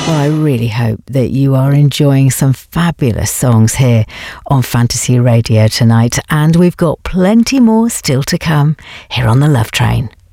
Well, I really hope that you are enjoying some fabulous songs here on Fantasy Radio tonight, and we've got plenty more still to come here on the Love Train.